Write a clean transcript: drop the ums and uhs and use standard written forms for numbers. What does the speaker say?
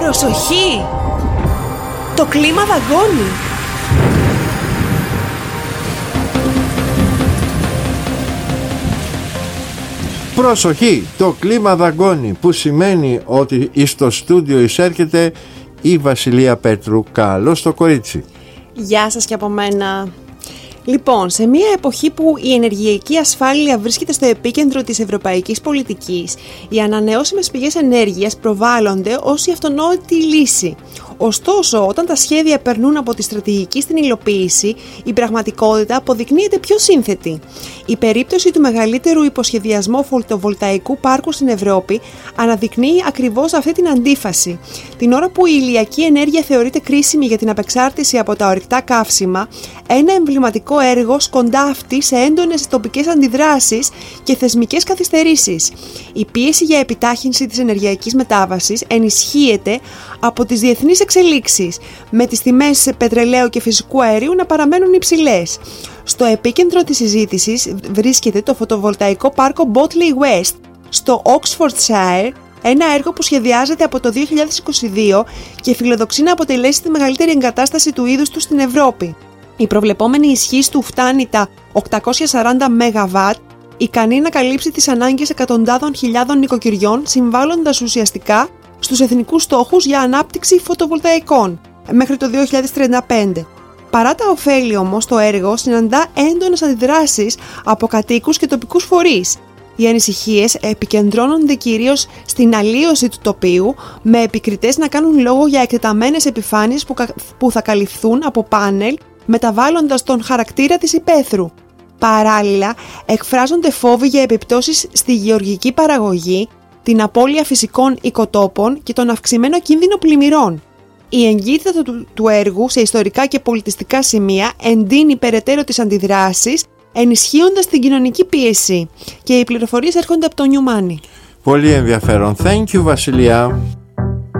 Προσοχή! Το κλίμα δαγκώνει! Προσοχή! Το κλίμα δαγκώνει, που σημαίνει ότι στο στούντιο εισέρχεται η Βασιλεία Πέτρου. Καλώς το κορίτσι! Γεια σας και από μένα! Λοιπόν, σε μια εποχή που η ενεργειακή ασφάλεια βρίσκεται στο επίκεντρο της ευρωπαϊκής πολιτικής, οι ανανεώσιμες πηγές ενέργειας προβάλλονται ως η αυτονόητη λύση. Ωστόσο, όταν τα σχέδια περνούν από τη στρατηγική στην υλοποίηση, η πραγματικότητα αποδεικνύεται πιο σύνθετη. Η περίπτωση του μεγαλύτερου υποσχεδιασμού φωτοβολταϊκού πάρκου στην Ευρώπη αναδεικνύει ακριβώς αυτή την αντίφαση. Την ώρα που η ηλιακή ενέργεια θεωρείται κρίσιμη για την απεξάρτηση από τα ορυκτά καύσιμα, ένα εμβληματικό έργο σκοντάφτει σε έντονες τοπικές αντιδράσεις και θεσμικές καθυστερήσεις. Η πίεση για επιτάχυνση της ενεργειακής μετάβασης ενισχύεται από τις διεθνείς εξελίξεις, με τις τιμές πετρελαίου και φυσικού αερίου να παραμένουν υψηλές. Στο επίκεντρο της συζήτησης βρίσκεται το φωτοβολταϊκό πάρκο Botley West στο Oxfordshire, ένα έργο που σχεδιάζεται από το 2022 και φιλοδοξεί να αποτελέσει τη μεγαλύτερη εγκατάσταση του είδους του στην Ευρώπη. Η προβλεπόμενη ισχύς του φτάνει τα 840 ΜΒ, ικανή να καλύψει τις ανάγκες εκατοντάδων χιλιάδων νοικοκυριών, συμβάλλοντας ουσιαστικά στους εθνικούς στόχους για ανάπτυξη φωτοβολταϊκών μέχρι το 2035. Παρά τα ωφέλη όμως, το έργο συναντά έντονες αντιδράσεις από κατοίκους και τοπικούς φορείς. Οι ανησυχίες επικεντρώνονται κυρίως στην αλλίωση του τοπίου, με επικριτές να κάνουν λόγο για εκτεταμένες επιφάνειες που θα καλυφθούν από πάνελ, μεταβάλλοντας τον χαρακτήρα της υπαίθρου. Παράλληλα, εκφράζονται φόβοι για επιπτώσεις στη γεωργική παραγωγή, την απώλεια φυσικών οικοτόπων και τον αυξημένο κίνδυνο πλημμυρών. Η εγκύτητα του έργου σε ιστορικά και πολιτιστικά σημεία εντείνει περαιτέρω τις αντιδράσεις, ενισχύοντας την κοινωνική πίεση. Και οι πληροφορίες έρχονται από το New Money. Πολύ ενδιαφέρον. Thank you, Βασιλεία.